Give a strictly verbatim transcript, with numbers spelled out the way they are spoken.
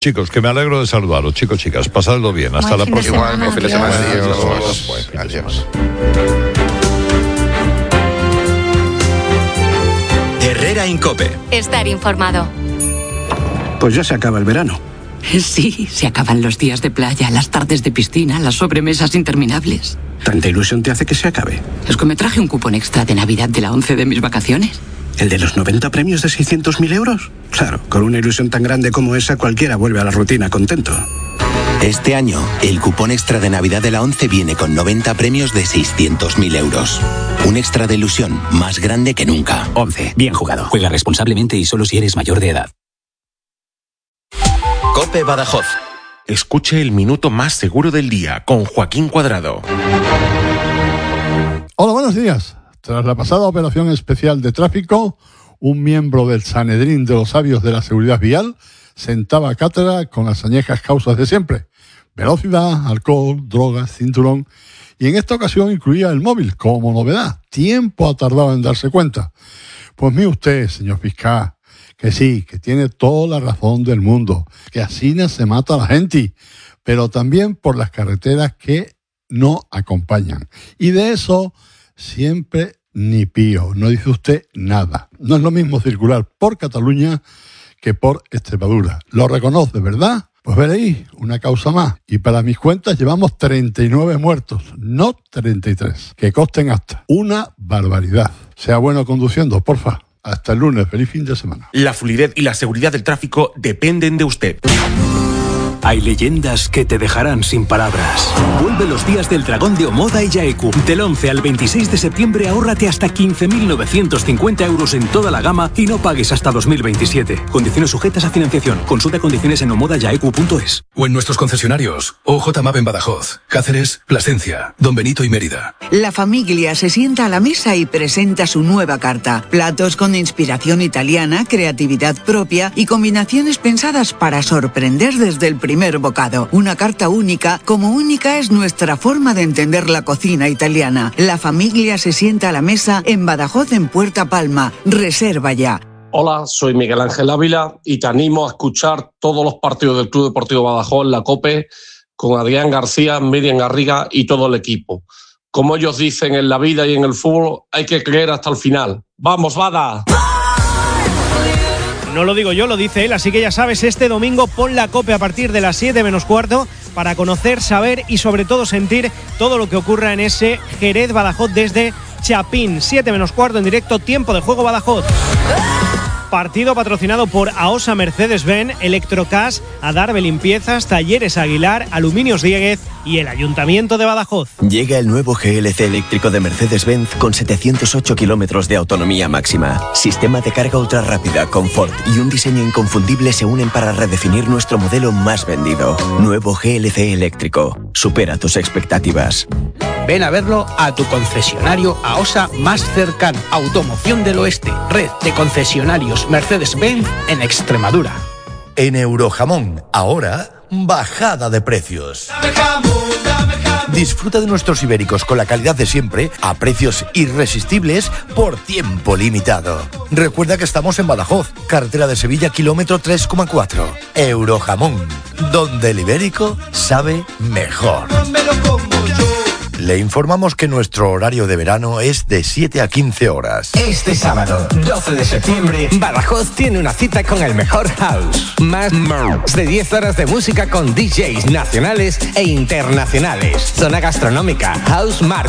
Chicos, que me alegro de saludaros. Chicos, chicas, pasadlo bien. Hasta la próxima. Igual, buen fin de semana. Adiós. Adiós. Adiós. Herrera Incope. Estar informado. Pues ya se acaba el verano. Sí, se acaban los días de playa, las tardes de piscina, las sobremesas interminables. ¿Tanta ilusión te hace que se acabe? Es que me traje un cupón extra de Navidad de la once de mis vacaciones. ¿El de los noventa premios de seiscientos mil euros? Claro, con una ilusión tan grande como esa, cualquiera vuelve a la rutina contento. Este año, el cupón extra de Navidad de la once viene con noventa premios de seiscientos mil euros. Un extra de ilusión más grande que nunca. once. Bien jugado. Juega responsablemente y solo si eres mayor de edad. COPE Badajoz. Escuche el minuto más seguro del día con Joaquín Cuadrado. Hola, buenos días. Tras la pasada operación especial de tráfico, un miembro del Sanedrín de los Sabios de la Seguridad Vial sentaba cátedra con las añejas causas de siempre: velocidad, alcohol, drogas, cinturón, y en esta ocasión incluía el móvil como novedad. Tiempo ha tardado en darse cuenta. Pues mire usted, señor fiscal, que sí, que tiene toda la razón del mundo, que así no se mata a la gente, pero también por las carreteras que no acompañan. Y de eso siempre ni pío, no dice usted nada. No es lo mismo circular por Cataluña que por Extremadura. ¿Lo reconoce, verdad? Pues veréis, una causa más. Y para mis cuentas llevamos treinta y nueve muertos, no treinta y tres. Que costen hasta. Una barbaridad. Sea bueno conduciendo, porfa. Hasta el lunes. Feliz fin de semana. La fluidez y la seguridad del tráfico dependen de usted. Hay leyendas que te dejarán sin palabras. Vuelve los días del dragón de Omoda y Yaeku. Del once al veintiséis de septiembre ahórrate hasta quince mil novecientos cincuenta euros en toda la gama y no pagues hasta dos mil veintisiete. Condiciones sujetas a financiación. Consulta condiciones en omoda yaeku punto es. O en nuestros concesionarios. O J Map en Badajoz, Cáceres, Plasencia, Don Benito y Mérida. La familia se sienta a la mesa y presenta su nueva carta. Platos con inspiración italiana, creatividad propia y combinaciones pensadas para sorprender desde el primer primer bocado. Una carta única, como única es nuestra forma de entender la cocina italiana. La familia se sienta a la mesa en Badajoz, en Puerta Palma. Reserva ya. Hola, soy Miguel Ángel Ávila y te animo a escuchar todos los partidos del Club Deportivo Badajoz en la COPE con Adrián García, Miriam Garriga y todo el equipo. Como ellos dicen, en la vida y en el fútbol hay que creer hasta el final. ¡Vamos, Bada! No lo digo yo, lo dice él, así que ya sabes, este domingo pon la COPE a partir de las siete menos cuarto para conocer, saber y sobre todo sentir todo lo que ocurra en ese Jerez Badajoz desde Chapín. siete menos cuarto en directo, tiempo de juego Badajoz. Partido patrocinado por AOSA Mercedes-Benz, Electrocas, Adarve Limpiezas, Talleres Aguilar, Aluminios Dieguez y el Ayuntamiento de Badajoz. Llega el nuevo G L C eléctrico de Mercedes-Benz con setecientos ocho kilómetros de autonomía máxima. Sistema de carga ultra rápida, confort y un diseño inconfundible se unen para redefinir nuestro modelo más vendido. Nuevo G L C eléctrico. Supera tus expectativas. Ven a verlo a tu concesionario AOSA más cercano. Automoción del Oeste, red de concesionarios Mercedes-Benz en Extremadura. En Eurojamón, ahora, bajada de precios. Disfruta de nuestros ibéricos con la calidad de siempre a precios irresistibles por tiempo limitado. Recuerda que estamos en Badajoz, carretera de Sevilla, kilómetro tres coma cuatro. Eurojamón, donde el ibérico sabe mejor. Le informamos que nuestro horario de verano es de siete a quince horas. Este sábado, doce de septiembre, Badajoz tiene una cita con el mejor house. Más de diez horas de música con D Js nacionales e internacionales. Zona gastronómica, House Mart,